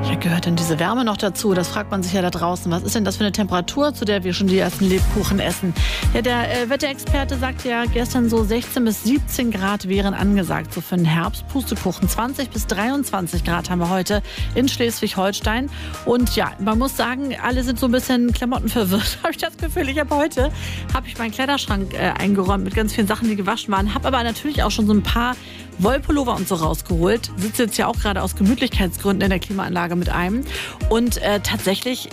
Ja, gehört denn diese Wärme noch dazu? Das fragt man sich ja da draußen. Was ist denn das für eine Temperatur, zu der wir schon die ersten Lebkuchen essen? Ja, der Wetterexperte sagt ja gestern so 16 bis 17 Grad wären angesagt. So für den Herbst. Pustekuchen 20 bis 23 Grad haben wir heute in Schleswig-Holstein. Und ja, man muss sagen, alle sind so ein bisschen klamottenverwirrt. Habe ich das Gefühl. Habe ich meinen Kleiderschrank eingeräumt mit ganz vielen Sachen, die gewaschen waren. Habe aber natürlich auch schon so ein paar Wollpullover und so rausgeholt. Sitze jetzt ja auch gerade aus Gemütlichkeitsgründen in der Klimaanlage mit einem. Und tatsächlich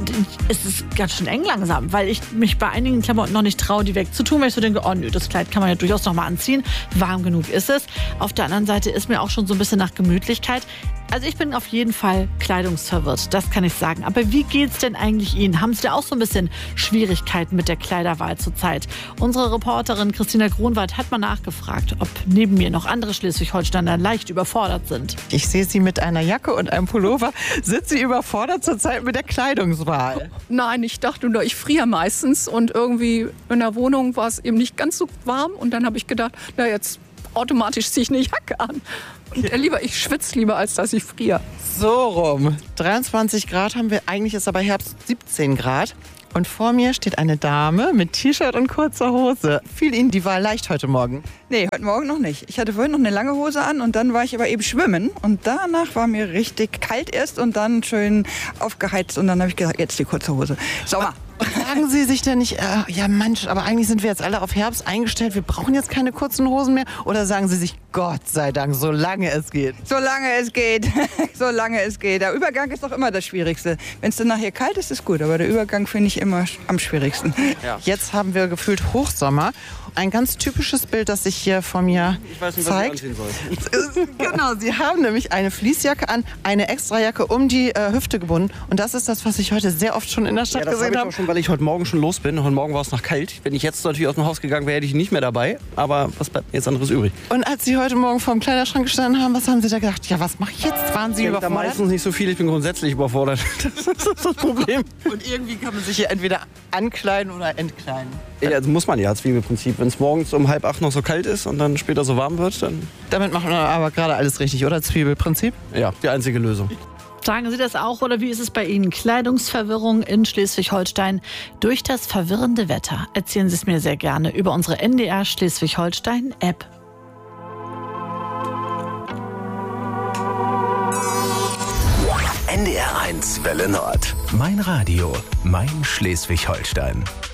ist es ganz schön eng langsam, weil ich mich bei einigen Klamotten noch nicht traue, die wegzutun, weil ich so denke, oh nö, das Kleid kann man ja durchaus noch mal anziehen. Warm genug ist es. Auf der anderen Seite ist mir auch schon so ein bisschen nach Gemütlichkeit. Also ich bin auf jeden Fall kleidungsverwirrt, das kann ich sagen. Aber wie geht's denn eigentlich Ihnen? Haben Sie da auch so ein bisschen Schwierigkeiten mit der Kleiderwahl zurzeit? Unsere Reporterin Christina Grunwald hat mal nachgefragt, ob neben mir noch andere Schleswig-Holsteiner leicht überfordert sind. Ich sehe Sie mit einer Jacke und einem Pullover. Sind Sie überfordert zurzeit mit der Kleidungswahl? Nein, ich dachte nur, ich friere meistens und irgendwie in der Wohnung war es eben nicht ganz so warm und dann habe ich gedacht, na jetzt automatisch ziehe ich eine Jacke an. Und ich schwitze lieber, als dass ich friere. So rum. 23 Grad haben wir, eigentlich ist aber Herbst 17 Grad. Und vor mir steht eine Dame mit T-Shirt und kurzer Hose. Fiel Ihnen die Wahl leicht heute Morgen? Nee, heute Morgen noch nicht. Ich hatte vorhin noch eine lange Hose an und dann war ich aber eben schwimmen. Und danach war mir richtig kalt erst und dann schön aufgeheizt. Und dann habe ich gesagt, jetzt die kurze Hose. Sommer. Sagen Sie sich denn nicht, ja Mensch, aber eigentlich sind wir jetzt alle auf Herbst eingestellt, wir brauchen jetzt keine kurzen Hosen mehr? Oder sagen Sie sich, Gott sei Dank, solange es geht? Solange es geht, solange es geht. Der Übergang ist doch immer das Schwierigste. Wenn es dann nachher kalt ist, ist gut, aber der Übergang finde ich immer am schwierigsten. Ja. Jetzt haben wir gefühlt Hochsommer. Ein ganz typisches Bild, das sich hier vor mir zeigt. Ich weiß nicht, was ich anziehen soll. Genau, Sie haben nämlich eine Fließjacke an, eine Extrajacke um die Hüfte gebunden. Und das ist das, was ich heute sehr oft schon in der Stadt gesehen habe. Weil ich heute Morgen schon los bin. Heute Morgen war es noch kalt. Wenn ich jetzt natürlich aus dem Haus gegangen wäre, hätte ich nicht mehr dabei. Aber was bleibt mir jetzt anderes übrig? Und als Sie heute Morgen vor dem Kleiderschrank gestanden haben, was haben Sie da gedacht? Ja, was mache ich jetzt? Waren Sie überfordert? Da meistens nicht so viel. Ich bin grundsätzlich überfordert. Das ist das Problem. Und irgendwie kann man sich hier entweder ankleiden oder entkleiden. Ja, das muss man ja, Zwiebelprinzip. Wenn es morgens um 7:30 noch so kalt ist und dann später so warm wird, dann... Damit macht man aber gerade alles richtig, oder? Zwiebelprinzip? Ja, die einzige Lösung. Sagen Sie das auch oder wie ist es bei Ihnen? Kleidungsverwirrung in Schleswig-Holstein durch das verwirrende Wetter. Erzählen Sie es mir sehr gerne über unsere NDR Schleswig-Holstein-App. NDR 1 Welle Nord. Mein Radio, mein Schleswig-Holstein.